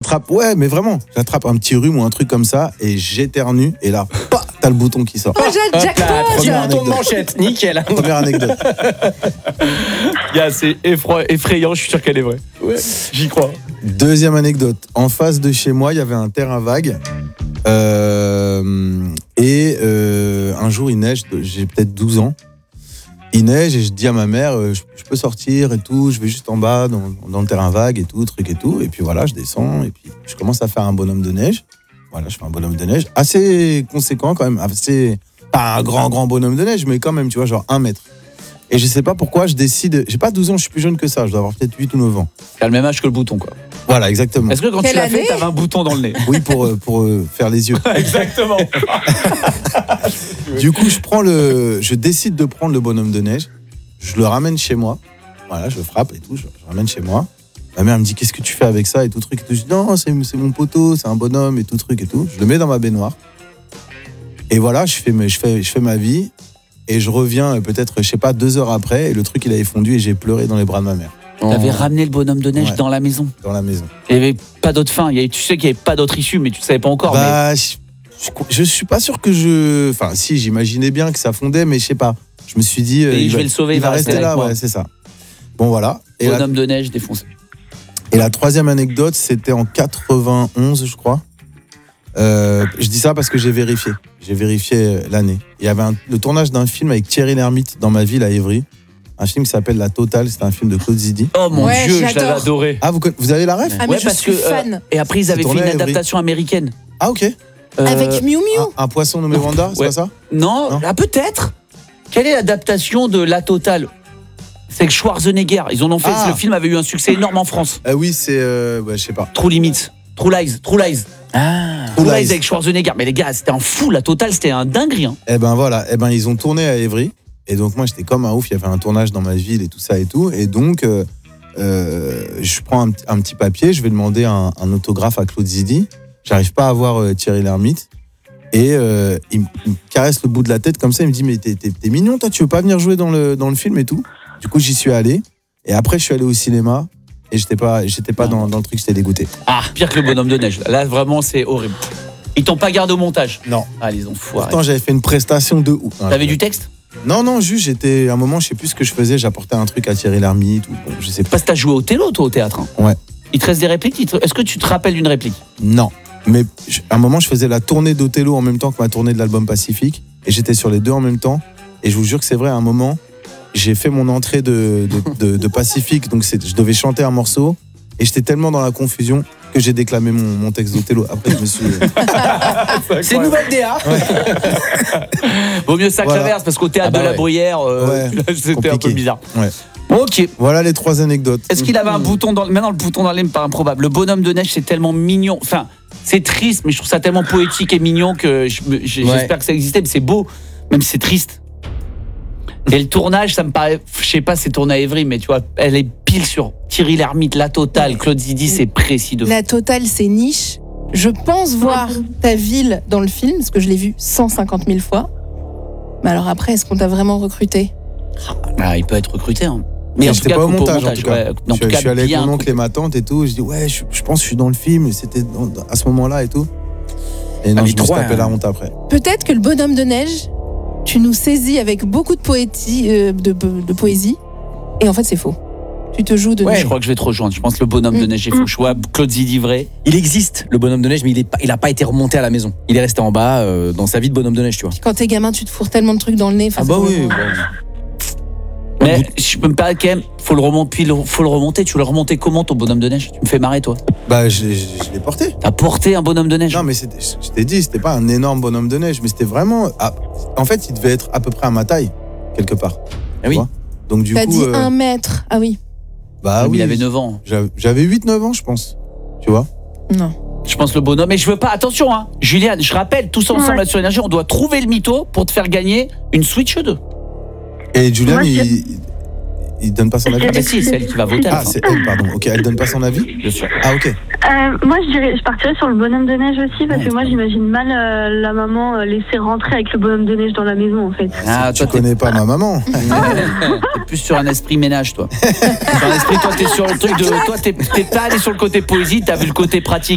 j'attrape, ouais, mais vraiment, j'attrape un petit rhume ou un truc comme ça et j'éternue et là, t'as le bouton qui sort. Oh, jackpot. Bouton de manchette, nickel. Première anecdote. C'est effrayant, je suis sûr qu'elle est vraie. Ouais, j'y crois. Deuxième anecdote. En face de chez moi, il y avait un terrain vague. Un jour, il neige. J'ai peut-être 12 ans. Il neige et je dis à ma mère, je peux sortir et tout. Je vais juste en bas dans le terrain vague et tout, truc et tout. Et puis voilà, je descends et puis je commence à faire un bonhomme de neige. Voilà, je fais un bonhomme de neige assez conséquent quand même. Pas un grand bonhomme de neige, mais quand même, tu vois, genre 1 mètre. Et je sais pas pourquoi, je décide. J'ai pas 12 ans, je suis plus jeune que ça. Je dois avoir peut-être 8 ou 9 ans. T'as le même âge que le bouton, quoi. Voilà, exactement. Est-ce que quand Quelle tu l'as fait, année t'avais un bouton dans le nez? Oui, pour faire les yeux. Exactement. Du coup, je décide de prendre le bonhomme de neige. Je le ramène chez moi. Voilà, je frappe et tout. Je ramène chez moi. Ma mère me dit, qu'est-ce que tu fais avec ça et tout truc et tout. Je dis, non, c'est mon poteau, c'est un bonhomme et tout truc et tout. Je le mets dans ma baignoire. Et voilà, je fais ma vie. Et je reviens peut-être, je sais pas, 2 heures après. Et le truc, il avait fondu et j'ai pleuré dans les bras de ma mère. T'avais ramené le bonhomme de neige Ouais. dans la maison. Dans la maison. Il n'y avait pas d'autre fin. Tu sais qu'il n'y avait pas d'autre issue, mais tu ne savais pas encore. Bah, je suis pas sûr que Enfin, si, j'imaginais bien que ça fondait, mais je sais pas. Je me suis dit, je vais le sauver, il va rester là, ouais, c'est ça. Bon, voilà. Mais bonhomme de neige défoncé. Et la troisième anecdote, c'était en 91, je crois. Je dis ça parce que j'ai vérifié. J'ai vérifié l'année. Il y avait le tournage d'un film avec Thierry Lhermitte dans ma ville à Évry. Un film qui s'appelle La Totale. C'était un film de Claude Zidi. Oh mon Ouais, Dieu, je j'adore. l'avais adoré. Ah, vous avez la ref? Ah, mais je suis fan. Et après, ils avaient fait tourné une à Évry. adaptation américaine. Ah, ok. Avec Miu Miu. Un poisson nommé Wanda, c'est Ouais. pas ça? Non, Non. ah, peut-être. Quelle est l'adaptation de La Totale? C'est avec Schwarzenegger. Ils en ont fait. Ah. Le film avait eu un succès énorme en France. Oui, c'est. Je sais pas. True Limits. True Lies. Ah. True Lies. Lies avec Schwarzenegger. Mais les gars, c'était un fou. La Totale, c'était un dinguerie. Hein. Eh ben voilà. Eh ben, ils ont tourné à Évry. Et donc, moi, j'étais comme un ouf. Il y avait un tournage dans ma ville et tout ça et tout. Et donc, je prends un petit papier. Je vais demander un autographe à Claude Zidi. J'arrive pas à voir Thierry Lhermitte. Et il me caresse le bout de la tête comme ça. Il me dit, mais t'es mignon, toi, tu veux pas venir jouer dans le film et tout? Du coup, j'y suis allé. Et après, je suis allé au cinéma. Et j'étais pas dans le truc, j'étais dégoûté. Ah, pire que le bonhomme de neige. Là, vraiment, c'est horrible. Ils t'ont pas gardé au montage? Non. Ah, les enfoirés. Pourtant, j'avais fait une prestation de ouf. T'avais du texte? Non, juste, j'étais. À un moment, je sais plus ce que je faisais. J'apportais un truc à Thierry Lhermitte. Bon, je sais pas. Parce que t'as joué au Télo, toi, au théâtre. Hein. Ouais. Il te reste des répliques? Est-ce que tu te rappelles d'une réplique? Non. Mais à un moment, je faisais la tournée d'Othello en même temps que ma tournée de l'album Pacifique. Et j'étais sur les deux en même temps. Et je vous jure que c'est vrai, à un moment, j'ai fait mon entrée de Pacifique. Donc, je devais chanter un morceau. Et j'étais tellement dans la confusion que j'ai déclamé mon texte d'Othello. Après, je me suis. C'est une nouvelle DA. Vaut mieux ça que Voilà. l'inverse, parce qu'au théâtre de la ouais. Bruyère, Ouais, c'était compliqué. un peu bizarre. Ouais. Ok. Voilà les 3 anecdotes. Est-ce qu'il avait un bouton dans maintenant le bouton dans le nez me paraît improbable. Le bonhomme de neige, c'est tellement mignon. Enfin, c'est triste, mais je trouve ça tellement poétique et mignon que j'espère que ça existait. Mais c'est beau, même si c'est triste. Et le tournage, ça me paraît, je sais pas, c'est tourné à Évry, mais tu vois, elle est pile sur Thierry Lhermitte, La Totale, Claude Zidi, c'est précis de fou. La Totale, c'est niche. Je pense voir ta ville dans le film, parce que je l'ai vu 150 000 fois. Mais alors après, est-ce qu'on t'a vraiment recruté? Ah, il peut être recruté, hein. Mais en tout J'étais cas, pas au coupe montage, en tout cas. ouais. En tout Je cas, suis allé avec bien mon oncle coupé. et ma tante et tout. Je dis, ouais, je pense que je suis dans le film. C'était à ce moment-là et tout. Et non, Ah, je me suis tapé hein. la honte après. Peut-être que le bonhomme de neige, tu nous saisis avec beaucoup de poésie. Et en fait, c'est faux. Tu te joues de Ouais, nous. Je crois que je vais te rejoindre. Je pense que le bonhomme de neige, il faut choix. Claude Zidi vrai. Il existe, le bonhomme de neige, mais il a pas été remonté à la maison. Il est resté en bas dans sa vie de bonhomme de neige, tu vois. Quand t'es gamin, tu te fourres tellement de trucs dans le nez. Enfin, Ah bah c'est oui. vraiment- Mais je peux me permettre quand même, faut le remonter. Tu veux le remonter comment ton bonhomme de neige? Tu me fais marrer, toi. Bah, je l'ai porté. T'as porté un bonhomme de neige? Non, mais je t'ai dit, c'était pas un énorme bonhomme de neige, mais c'était vraiment. En fait, il devait être à peu près à ma taille, quelque part. Ah oui. Tu vois. Donc, du T'as coup. dit 1 mètre. Ah oui. Bah Mais oui. il avait 9 ans. J'avais 8-9 ans, je pense. Tu vois. Non. Je pense le bonhomme. Mais je veux pas. Attention, hein. Juliane, je rappelle, tous ensemble là sur Énergie, on doit trouver le mytho pour te faire gagner une Switch 2. Et Julian, Moi, il donne pas son avis. Ah, mais si, c'est elle qui va voter. à la Ah, fin. c'est elle, pardon. Ok, elle donne pas son avis. Bien sûr. Ah, ok. Moi, je partirais sur le bonhomme de neige aussi, parce que moi, j'imagine mal la maman laisser rentrer avec le bonhomme de neige dans la maison, en fait. Ah, Tu toi, connais pas ma maman. t'es plus sur un esprit ménage, toi. Sur un esprit, toi, t'es sur le truc de. Toi, t'es pas allé sur le côté poésie, t'as vu le côté pratique.